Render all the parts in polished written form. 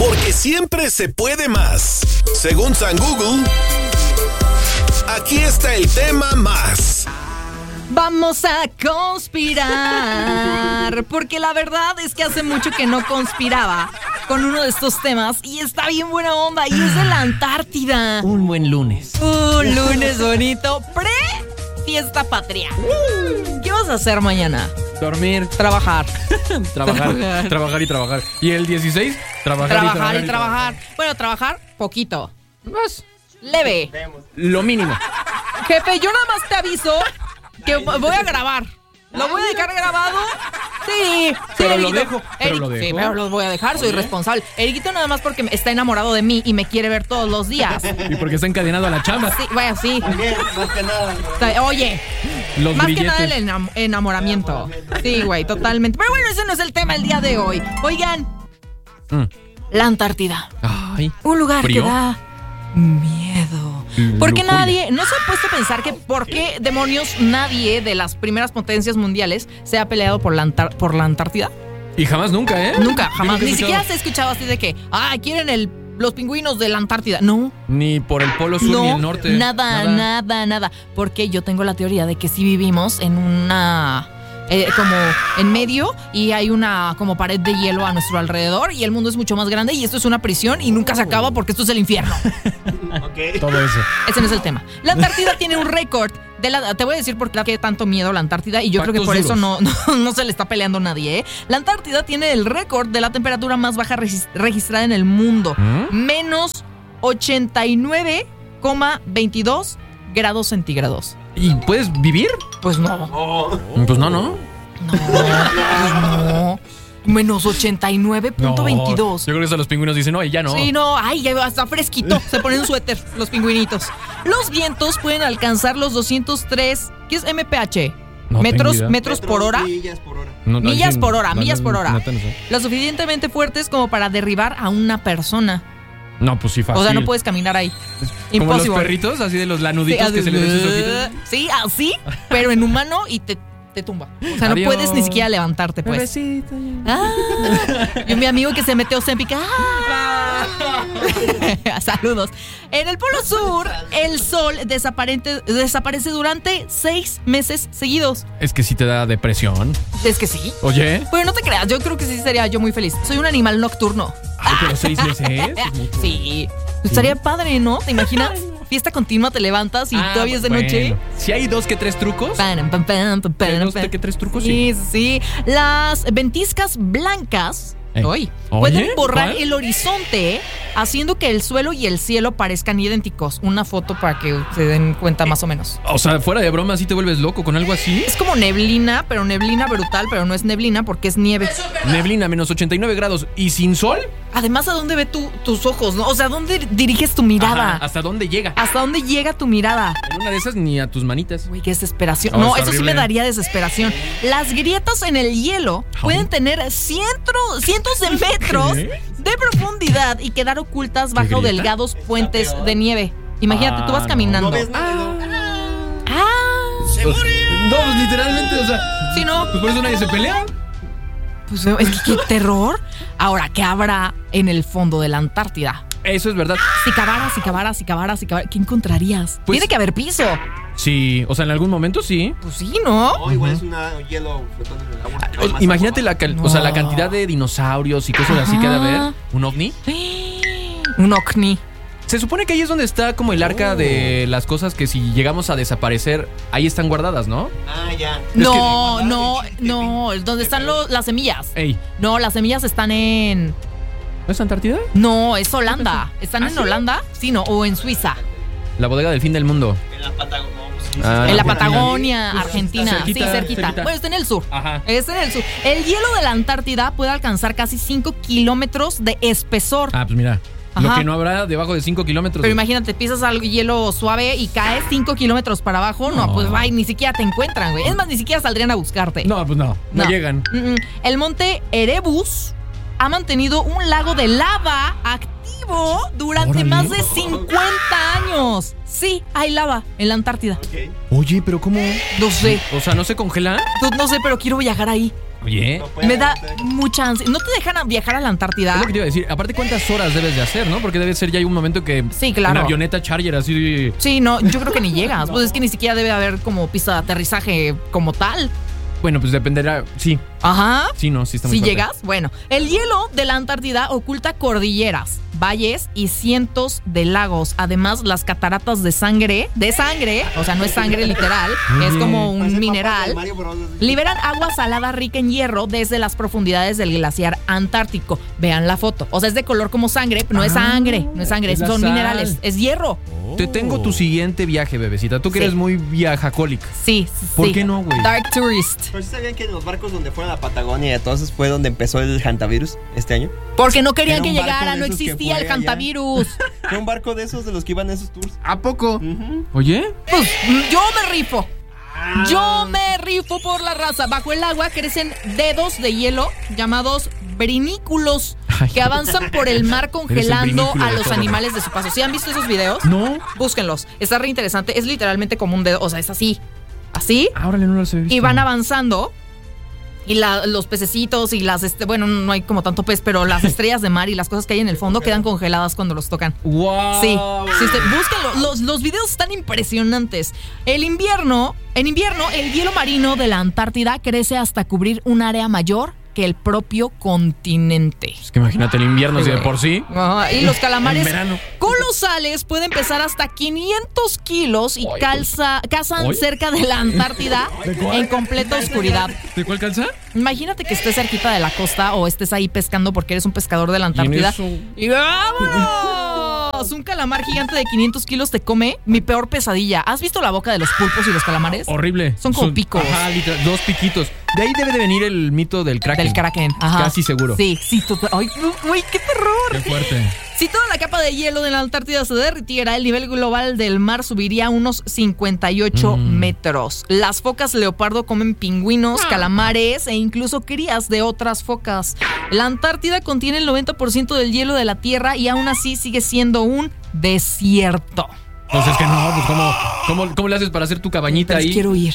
Porque siempre se puede más. Según San Google, aquí está el tema más. Vamos a conspirar, porque la verdad es que hace mucho que no conspiraba con uno de estos temas y está bien buena onda y es de la Antártida. Un buen lunes. Un lunes bonito, pre-fiesta patria. ¿Qué vas a hacer mañana? Dormir. Trabajar. Trabajar y trabajar. ¿Y el 16? Trabajar. Bueno, trabajar poquito. Más. Leve. Lo mínimo. Jefe, yo nada más te aviso que voy a grabar. ¿Lo voy a dejar grabado? Sí. Pero sí, lo Eriquito. dejo. Pero lo dejo. Sí, pero lo voy a dejar, soy responsable. Eriquito nada más porque está enamorado de mí y me quiere ver todos los días. Y porque está encadenado a la chamba. Sí, bueno, sí. También, más que nada. Oye, Los más grilletes. que nada el enamoramiento. Sí, güey, totalmente. Pero bueno, ese no es el tema el día de hoy. Oigan, la Antártida. Ay. Un lugar ¿Frío? que da miedo. Porque Lujuria. nadie, ¿no se ha puesto a pensar que por qué demonios nadie de las primeras potencias mundiales se ha peleado por la Antártida? Y jamás nunca, ¿eh? Nunca, jamás. Nunca he Ni siquiera escuchado. se ha escuchado así de que, quieren los pingüinos de la Antártida. No. Ni por el polo sur No, ni el norte. nada. Porque yo tengo la teoría de que sí vivimos en una... como en medio y hay una como pared de hielo a nuestro alrededor y el mundo es mucho más grande y esto es una prisión y nunca se acaba porque esto es el infierno. Ok. Todo eso. Ese no es el tema. La Antártida tiene un récord te voy a decir por qué tanto miedo a la Antártida y yo creo que por eso no se le está peleando nadie, ¿eh? La Antártida tiene el récord de la temperatura más baja registrada en el mundo. Menos 89,22 grados centígrados. ¿Y puedes vivir? Pues no. Pues no. No. Menos 89,22. Yo creo que eso los pingüinos dicen, no, y ya no. Sí, no, ya está fresquito. Se ponen suéter los pingüinitos. Los vientos pueden alcanzar los 203, ¿qué es mph? No tengo idea. Metros por hora. Millas por hora. Millas por hora. No sé. Lo suficientemente fuertes como para derribar a una persona. No, pues sí, fácil. O sea, no puedes caminar ahí. Como los Imposible. perritos, así de los lanuditos Sí, que se le ven sus ojitos. Sí, así, pero en humano y te tumba. O sea, no Adiós. puedes ni siquiera levantarte, pues. Bebecito. Y mi amigo que se metió Ozempic. Saludos. En el Polo Sur, el sol desaparece durante 6 meses seguidos. Es que sí te da depresión. Es que sí. Oye. Pero no te creas, yo creo que sí sería yo muy feliz. Soy un animal nocturno. Ay, pero 6 meses. Es mucho. Sí. Estaría padre, ¿no? ¿Te imaginas? Fiesta continua, te levantas y todavía es de noche. Si hay 2 que 3 trucos. ¿Hay 2 que 3 trucos? Sí. Las ventiscas blancas pueden borrar ¿cuál? el horizonte, haciendo que el suelo y el cielo parezcan idénticos. Una foto para que se den cuenta más o menos. O sea, fuera de broma, ¿sí te vuelves loco con algo así? Es como neblina, pero neblina brutal, pero no es neblina porque es nieve. Neblina, menos 89 grados. ¿Y sin sol? Además, ¿a dónde ve tus ojos? ¿No? O sea, ¿a dónde diriges tu mirada? Ajá, ¿hasta dónde llega? ¿Hasta dónde llega tu mirada? En una de esas ni a tus manitas. Uy, qué desesperación. Oh, No, es eso sí horrible. me daría desesperación. Las grietas en el hielo pueden tener cientos de metros de profundidad y quedar ocultas bajo grieta? delgados puentes de nieve. Imagínate, tú vas caminando. No ves nada. No, pues literalmente, o sea. Sí, no. Pues por eso nadie se pelea. Pues es que qué terror. Ahora, ¿qué habrá en el fondo de la Antártida? Eso es verdad. Si cavaras, ¿qué encontrarías? Pues- Tiene que haber piso. Sí, o sea, en algún momento sí. Pues sí, ¿no? No, igual es una hielo flotando en el agua. Hay más Imagínate agua. o sea, la cantidad de dinosaurios y cosas así que ha de haber. ¿Un ovni? Un ovni. Se supone que ahí es donde está como el arca de las cosas que si llegamos a desaparecer, ahí están guardadas, ¿no? Ah, ya. No, que- ¿dónde están las semillas? Ey, No, las semillas están en... ¿no es Antártida? No, es Holanda. ¿Están en ¿sí? Holanda? Sí, no, o en Suiza. La bodega del fin del mundo. En la Patagonia. No, pues sí, Ah, En la Argentina. Patagonia, Argentina. Cerquita, Sí, cerquita. cerquita. Bueno, está en el sur. Ajá. Está en el sur. El hielo de la Antártida puede alcanzar casi 5 kilómetros de espesor. Ah, pues mira. Lo Ajá. que no habrá debajo de 5 kilómetros. Pero imagínate, pisas algo hielo suave y caes 5 kilómetros para abajo. No, No. pues ay, ni siquiera te encuentran, güey. Es más, ni siquiera saldrían a buscarte. No, pues no llegan. El monte Erebus ha mantenido un lago de lava activo durante Órale. más de 50 años. Sí, hay lava en la Antártida. Ok. Oye, pero ¿cómo? No sé, O sea, ¿no se congela? no sé, pero quiero viajar ahí. Oye, No puede Me da aguantar. mucha ansiedad. ¿No te dejan viajar a la Antártida? es lo que te iba a decir. Aparte, ¿cuántas horas debes de hacer, no? Porque debe ser ya hay un momento que Sí, claro. una avioneta Charger así... Sí, no, yo creo que ni llegas. Pues es que ni siquiera debe haber como pista de aterrizaje como tal. Bueno, pues dependerá... Sí, Ajá. sí, no, sí está muy Si fuerte. llegas, bueno, el hielo de la Antártida oculta cordilleras, valles y cientos de lagos. Además, las cataratas de sangre, o sea, no es sangre literal, es como Parece un el mineral. papá de Mario Bros. Liberan agua salada rica en hierro desde las profundidades del glaciar antártico. Vean la foto. O sea, es de color como sangre, no es sangre, es la son sal. minerales, es hierro. Te tengo tu siguiente viaje, bebecita. Tú que Sí. eres muy viajacólica. Sí, ¿Por sí. qué no, güey? Dark Tourist. Pero sí sabían que en los barcos donde fueron a Patagonia, entonces fue donde empezó el hantavirus este año. Porque no querían Era que un barco llegara, de no esos que existía fue el allá. hantavirus. Fue un barco de esos de los que iban a esos tours. ¿A poco? Ujú. Oye, Pues yo me rifo. Yo me rifo por la raza. Bajo el agua crecen dedos de hielo llamados brinículos Ay. que avanzan por el mar congelando brinículo a de los todo. animales de su paso. ¿Sí han visto esos videos? no. Búsquenlos. Está re interesante. Es literalmente como un dedo. O sea, es así. Así. Órale, no los he visto. Y van avanzando. Y los pececitos y bueno, no hay como tanto pez, pero las estrellas de mar y las cosas que hay en el fondo quedan congeladas cuando los tocan. ¡Wow! Sí, búsquenlo. Los videos están impresionantes. En invierno, el hielo marino de la Antártida crece hasta cubrir un área mayor que el propio continente. Es que imagínate el invierno, si de por sí. Ajá, y los calamares En verano. colosales pueden pesar hasta 500 kilos y Ay, cazan ¿Ay? cerca de la Antártida en completa oscuridad. ¿De cuál calza? Imagínate que estés cerquita de la costa o estés ahí pescando porque eres un pescador de la Antártida. eso? ¡Y vámonos! Un calamar gigante de 500 kilos te come. Mi peor pesadilla. ¿Has visto la boca de los pulpos y los calamares? Horrible. Son como picos. Ajá, literal, 2 piquitos. De ahí debe de venir el mito del kraken. Del Kraken. Ajá. Casi seguro. Sí, total. ¡Ay, uy, qué terror! Qué fuerte. Si toda la capa de hielo de la Antártida se derritiera, el nivel global del mar subiría a unos 58 metros. Las focas leopardo comen pingüinos, calamares e incluso crías de otras focas. La Antártida contiene el 90% del hielo de la Tierra y aún así sigue siendo un desierto. Pues es que no, pues ¿cómo le haces para hacer tu cabañita Pero ahí? quiero ir.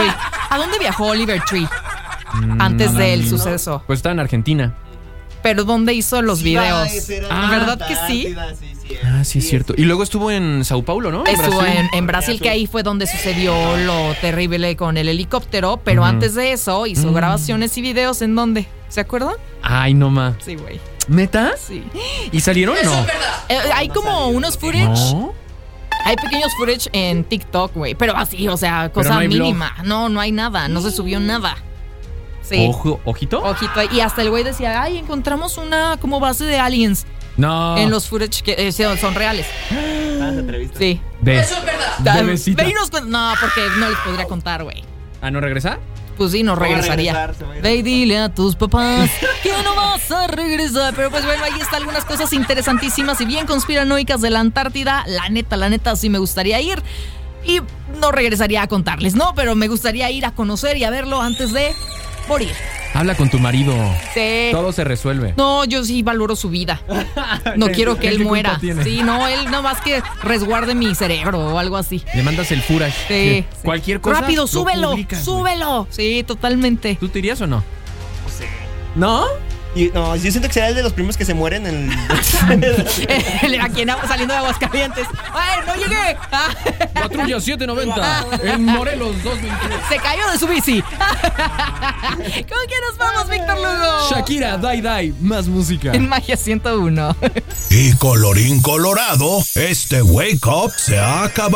¿A dónde viajó Oliver Tree antes del suceso? Pues está en Argentina. Pero ¿dónde hizo los videos? Ah, ¿verdad que sí? Ah, sí, es cierto. Y luego estuvo en Sao Paulo, ¿no? Estuvo Brasil. en Brasil, que ahí fue donde sucedió lo terrible con el helicóptero, pero antes de eso hizo grabaciones y videos en dónde, ¿se acuerdan? Ay, no ma. Sí, güey. ¿Neta? Sí. ¿Y salieron? No. Hay como unos footage, No. hay pequeños footage en TikTok, güey, pero así, o sea, cosa no hay blog. mínima. No hay nada, no se subió nada. Sí. ¿Ojito? Ojito. Y hasta el güey decía, ay, encontramos una como base de aliens No. en los footage que son reales. Sí. Ve. Eso es verdad. Bebecita. No, porque no les podría contar, güey. ¿Ah, no regresa? Pues sí, no regresaría. Ve y dile a tus papás que no vas a regresar. Pero pues bueno, ahí están algunas cosas interesantísimas y bien conspiranoicas de la Antártida. La neta, sí me gustaría ir. Y no regresaría a contarles, ¿no? Pero me gustaría ir a conocer y a verlo antes de morir. Habla con tu marido. Sí. Todo se resuelve. No, yo sí valoro su vida. No quiero que él ¿Qué culpa muera. tiene? Sí, no, él nomás que resguarde mi cerebro o algo así. Le mandas el furash. Sí, Que sí. Cualquier cosa. Rápido, lo súbelo, publicas, güey. súbelo. Sí, totalmente. ¿Tú te irías o no? Sí. ¿No? Y, no, yo siento que será el de los primeros que se mueren en el... Aquí saliendo de Aguascalientes. ¡Ay, no llegué! Ah, Patrulla 790 en Morelos 221. se cayó de su bici. ¿Con quién nos vamos, Víctor Lugo? Shakira, Die, más música. En Magia 101. Y colorín colorado, este Wake Up se ha acabado.